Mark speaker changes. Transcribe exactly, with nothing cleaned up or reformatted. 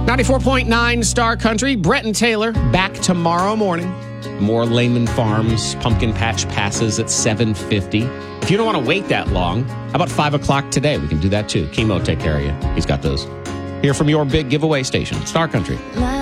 Speaker 1: ninety-four point nine Star Country. Brett and Taylor back tomorrow morning. More Lehman Farms pumpkin patch passes at seven fifty. If you don't want to wait that long, how about five o'clock today? We can do that too. Chemo take care of you. He's got those. Here from your big giveaway station, Star Country.
Speaker 2: My